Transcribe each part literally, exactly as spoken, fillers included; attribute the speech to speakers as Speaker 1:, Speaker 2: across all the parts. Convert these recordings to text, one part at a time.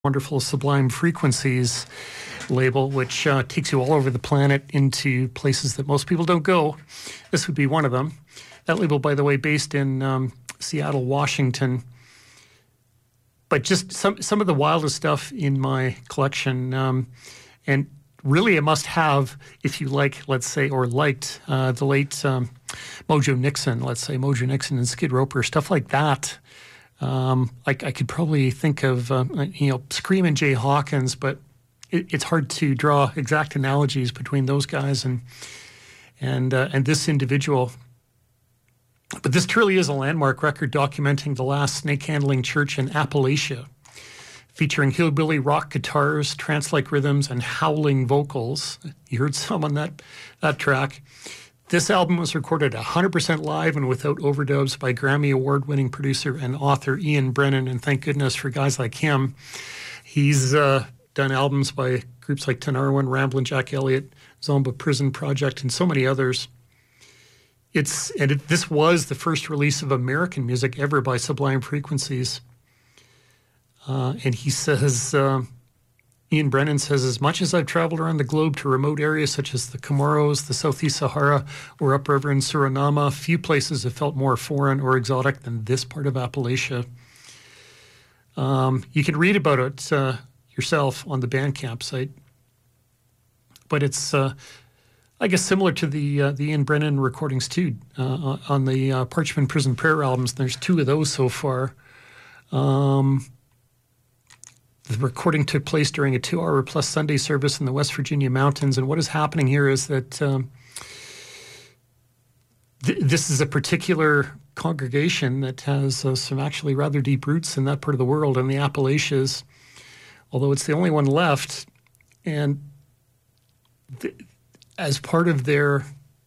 Speaker 1: wonderful Sublime Frequencies label, which uh, takes you all over the planet into places that most people don't go. This would be one of them. That label, by the way, based in um, Seattle, Washington. But just some some of the wildest stuff in my collection, um, and really a must-have if you like, let's say, or liked uh, the late um, Mojo Nixon, let's say, Mojo Nixon and Skid Roper, stuff like that. Um, I, I could probably think of, uh, you know, Screamin' Jay Hawkins, but it, it's hard to draw exact analogies between those guys and and uh, and this individual. But this truly is a landmark record documenting the last snake-handling church in Appalachia, featuring hillbilly rock guitars, trance-like rhythms, and howling vocals. You heard some on that, that track. This album was recorded one hundred percent live and without overdubs by Grammy Award-winning producer and author Ian Brennan, and thank goodness for guys like him. He's uh, done albums by groups like Tanarwin, Ramblin' Jack Elliott, Zomba Prison Project, and so many others. It's and it, this was the first release of American music ever by Sublime Frequencies. Uh, and he says, uh, Ian Brennan says, as much as I've traveled around the globe to remote areas such as the Comoros, the Southeast Sahara, or upriver in Suriname, few places have felt more foreign or exotic than this part of Appalachia. Um, you can read about it uh, yourself on the Bandcamp site. But it's, uh, I guess, similar to the uh, the Ian Brennan recordings too, uh, on the uh, Parchment Prison Prayer albums. There's two of those so far. Um, the recording took place during a two-hour plus Sunday service in the West Virginia mountains, and what is happening here is that um, th- this is a particular congregation that has uh, some actually rather deep roots in that part of the world, in the Appalachians, although it's the only one left. And th- as part of their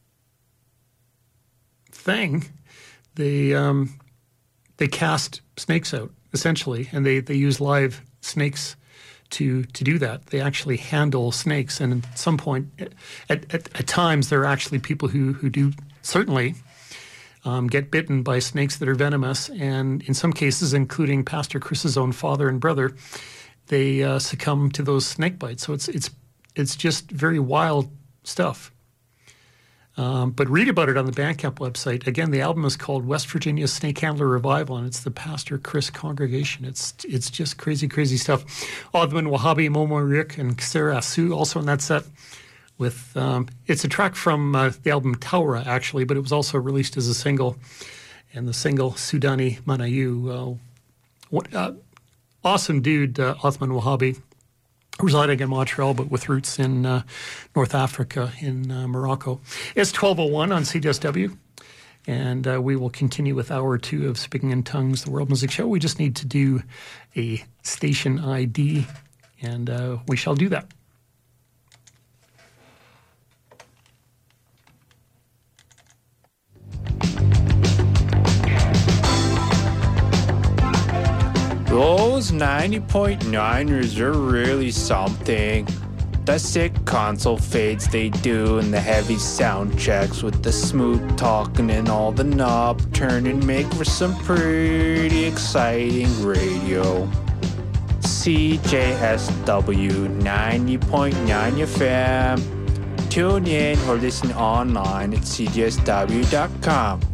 Speaker 1: thing, they um, they cast snakes out, essentially, and they, they use live snakes to to do that. They actually handle snakes, and at some point, at, at, at times, there are actually people who, who do certainly um, get bitten by snakes that are venomous, and in some cases, including Pastor Chris's own father and brother, they uh, succumb to those snake bites. So it's it's it's just very wild stuff. Um, but read about it on the Bandcamp website. Again, the album is called West Virginia Snake Handler Revival, and it's the Pastor Chris congregation. It's it's just crazy, crazy stuff. Othman Wahhabi, Momo Rick, and Sarah Asu also in that set. With um, it's a track from uh, the album Taura, actually, but it was also released as a single. And the single Sudani Manayu. Uh, what uh, awesome dude, uh, Othman Wahhabi. Residing in Montreal, but with roots in uh, North Africa, in uh, Morocco. It's twelve oh one on C D S W, and uh, we will continue with hour two of Speaking in Tongues, the World Music Show. We just need to do a station I D, and uh, we shall do that.
Speaker 2: Those ninety point niners are really something. The sick console fades they do and the heavy sound checks with the smooth talking and all the knob turning make for some pretty exciting radio. C J S W ninety point nine F M. Tune in or listen online at C J S W dot com.